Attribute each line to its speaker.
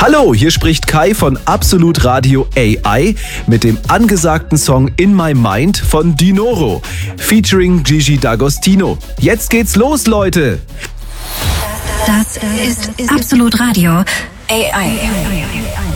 Speaker 1: Hallo, hier spricht Kai von Absolut Radio AI mit dem angesagten Song In My Mind von Dinoro, featuring Gigi D'Agostino. Jetzt geht's los, Leute!
Speaker 2: Das ist Absolut Radio AI.